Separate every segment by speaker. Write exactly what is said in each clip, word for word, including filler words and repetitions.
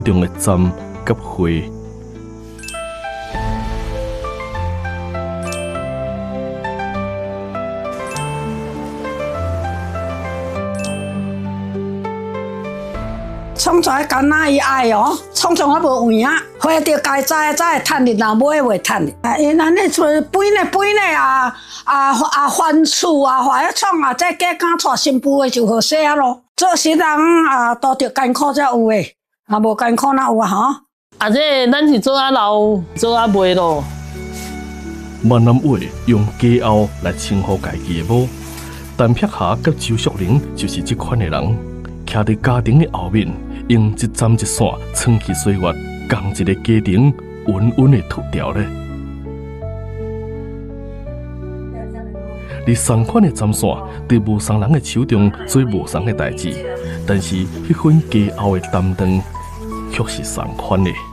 Speaker 1: 中的针甲花。
Speaker 2: 创出干那伊爱哦，创创啊无圆啊，花着该栽才会趁哩，若买袂趁哩。啊，因安尼做肥呢肥呢啊啊啊翻厝啊，或者创啊，再嫁囝娶新妇的就好势啊咯。做事人啊，都着艰苦才有诶，啊无艰苦哪有啊吼？
Speaker 3: 啊，这咱是做啊老，做啊卖咯。
Speaker 1: 闽南话用家后来称呼家己的某，陈碧霞甲周淑玲就是这款的人，徛伫家庭的后面。用一针一线撑起岁月，共一个家庭稳稳的脱掉咧。而同款的针线，伫无送人的手中做无送的代志，但是迄份家后的担当，却是同款的。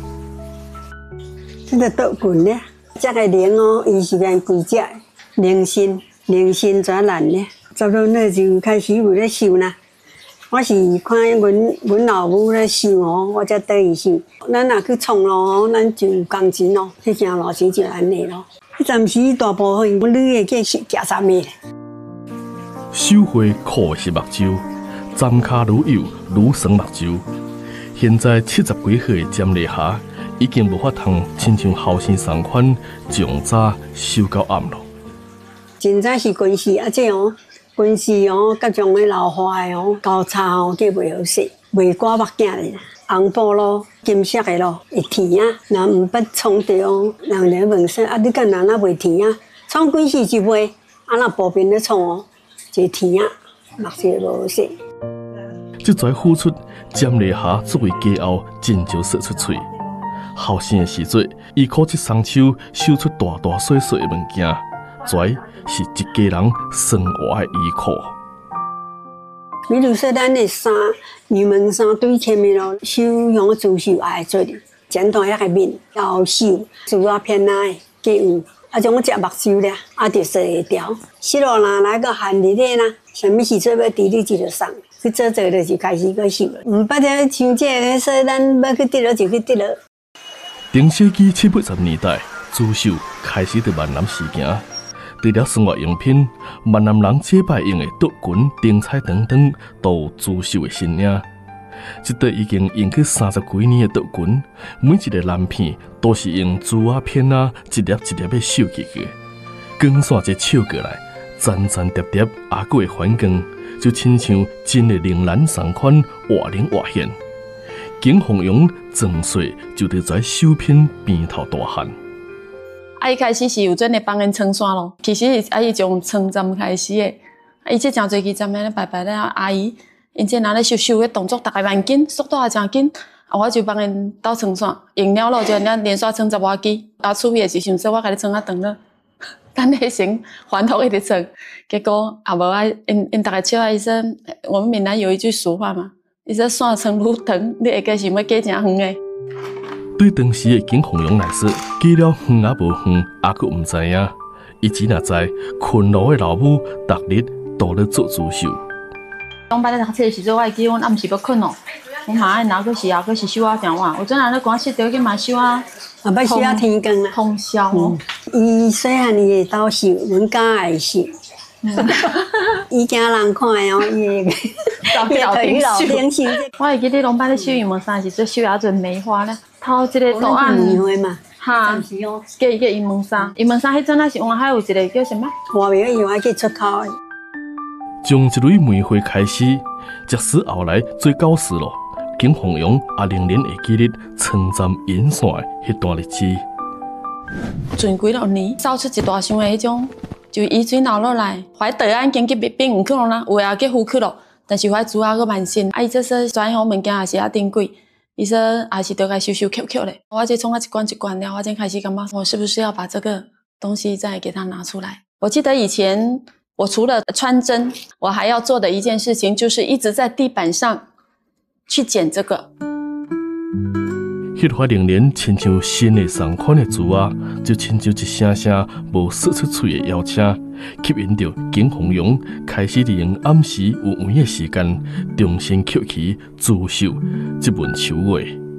Speaker 4: 这个倒棍咧，这个铃哦，伊是按规只铃芯，铃芯转烂咧，差不多那就开始有咧收啦。我是看阮阮老母咧收哦，我才倒伊收。咱若去创咯，咱就有工钱咯，迄件偌钱就安尼咯。迄暂时大部分我女的计是夹啥物？
Speaker 1: 手花靠的是目睭，针卡愈幼愈酸目睭。现在七十几岁的詹丽霞已经无法通亲像后生同款从早收到暗咯。
Speaker 4: 真早是关系啊，这哦。关系哦，各种的老化的哦，交叉哦，计袂好势，袂刮目镜的，红布咯，金色的咯，会甜啊。若毋捌创着哦，人咧问说啊，你干哪那袂甜啊？创几时就袂，啊那步边咧创哦，就甜啊，目睭无好势。
Speaker 1: 这才付出，詹丽霞作为家后，真就说出嘴。后生的时阵，伊靠这双手绣出大大小小的物件，跩是一家人生活的依靠。
Speaker 4: 比如说，咱的衫、入门衫对前面咯，绣用刺绣也会做哩，剪断遐个面，要绣珠啊片啊的，计有。啊，种我食目睭咧，啊，着洗会掉。洗落来来个汗日咧啦，啥物时阵要滴你就着送，去做做着就开始去绣了。毋捌了像这个，所以咱要去滴落就去滴落。
Speaker 1: 中世纪七八十年代，刺绣开始伫闽南时行。除了生活用品，闽南人祭拜用的竹裙、灯彩等等，都有刺绣的身影。这块已经用去三十几年的竹裙，每一个蓝片都是用珠啊片啊一粒一粒的绣起去。光线一照过来，层层叠叠，还佫会反光，就亲像真的铃兰同款，活灵活现。景凤阳装岁就伫在手片边头大汉。
Speaker 5: 啊，伊开始是有准的帮因撑线咯，其实是啊，伊从撑针开始的。啊，伊这真侪支针咧，白白咧，阿姨，因这拿咧绣绣的动作大概蛮紧，速度也真紧。啊，我就帮因斗撑线，用了咯，就咱连续撑十外支。啊，厝边是想说我甲你撑啊长了，等你先还头一直撑。结果啊无啊，因因大家笑啊，伊说我们闽南有一句俗话嘛，伊说线撑愈长，你下个是要加真远的。
Speaker 1: 对当时的景凤阳来说，加了远啊无远，还佫毋知影。伊只若知困劳的老母，逐日都咧做刺绣。
Speaker 5: 拢捌咧读册的时阵，我会记阮暗时要困哦，我妈爱拿个是啊，个是绣啊电话。有阵人咧赶失着去买绣啊，
Speaker 4: 啊，要绣啊天光啦，
Speaker 5: 通宵哦。
Speaker 4: 伊细汉伊会斗绣，阮家也会绣。伊惊人看哦，伊会
Speaker 5: 老老顶
Speaker 4: 绣。
Speaker 5: 我会记你拢捌咧绣羽毛衫时，做绣啊阵梅花咧，头一个图案。
Speaker 4: 嘛。
Speaker 5: 哈，叫伊叫羽毛衫，羽毛衫迄阵啊是往海有一个叫什么？
Speaker 4: 外面用啊去出口的。
Speaker 1: 从一蕊梅花开始，即使后来做教师咯，景凤阳也仍然会记得称赞引线的迄段日子。
Speaker 5: 前几六年，扫出一大箱的迄种，就雨水流落来，怀地安经去冰唔去咯啦，有诶也去浮去咯，但是怀珠啊个蛮新，啊伊这说转好物件也是啊珍贵。伊说也是得该修修 Q Q 嘞，我这从啊一关一关了，我才开始感觉我是不是要把这个东西再给它拿出来。我记得以前我除了穿针，我还要做的一件事情就是一直在地板上去捡这个。
Speaker 1: 迄块仍然亲像新的同款的珠啊，就亲像一声声无说出嘴的邀请，吸引着景凤阳开始利用暗时有闲的时间，重新捡起刺绣这门手艺。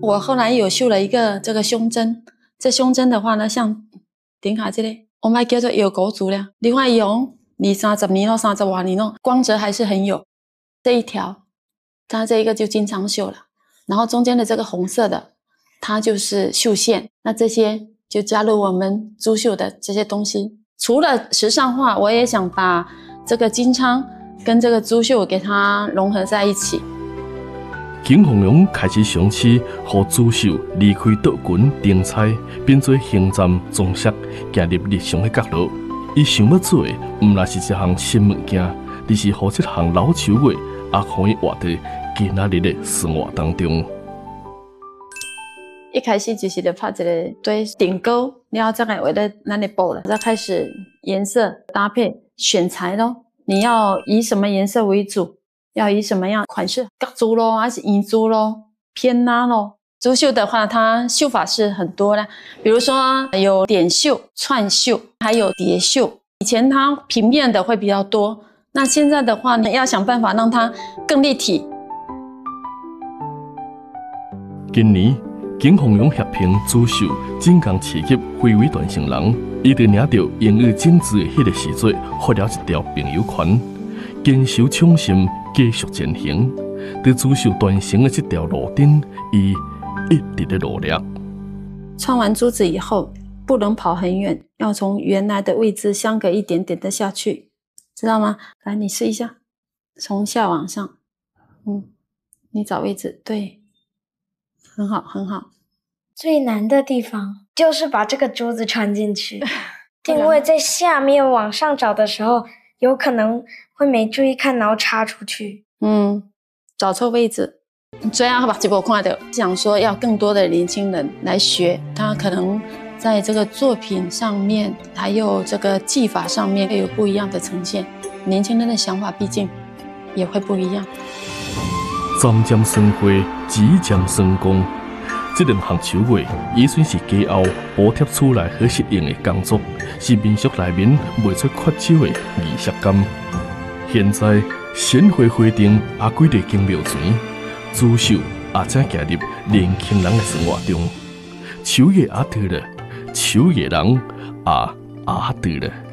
Speaker 5: 我后来有绣了一个这个胸针，这胸针的话呢，像顶下这里，我们还叫做有狗足了。另外用二三十年咯，三十多年咯，光泽还是很有。这一条，它这一个就经常绣了，然后中间的这个红色的，它就是绣线。那这些就加入我们珠绣的这些东西。除了时尚化，我也想把这个金昌跟这个珠绣给它融合在一起。
Speaker 1: 景凤荣开始尝试，让珠绣离开道群灯彩，变做行站装饰，行入日常的角落。伊想要做的，毋乃是一项新物件，而是让这项老手艺也可以活在今仔日的生活当中。
Speaker 5: 一开始就是要拍一个对顶钩，然后再来为了咱的布了，再开始颜色搭配选材咯。你要以什么颜色为主？要以什么样款式？角珠咯，还是圆珠咯，偏拉咯？珠绣的话，它绣法是很多的，比如说有点绣、串绣，还有叠绣。以前它平面的会比较多，那现在的话呢，要想办法让它更立体。
Speaker 1: 今年，景凤荣协平珠绣晋江市级非遗传承人，伊就领到英语种子的迄个时节，发了一条朋友圈，坚守创新。继续前行，在珠绣传承的这条路顶，伊一直在努力。
Speaker 5: 穿完珠子以后，不能跑很远，要从原来的位置相隔一点点的下去，知道吗？来，你试一下，从下往上，嗯，你找位置，对，很好，很好。
Speaker 6: 最难的地方就是把这个珠子穿进去，因为在下面往上找的时候，有可能会没注意看，然后插出去。
Speaker 5: 嗯，找错位置。最后把直播看到，想说要更多的年轻人来学，他可能在这个作品上面，还有这个技法上面会有不一样的呈现。年轻人的想法毕竟也会不一样。
Speaker 1: 沾沾生花，指尖生光。这两项手艺，也算是家后补贴厝内好适应的工作，是民俗内面袂出缺少的仪式感。现在鲜花花灯也几地经庙前，珠绣也正加入年轻人的生活中。手艺也对了，手艺人也也对了。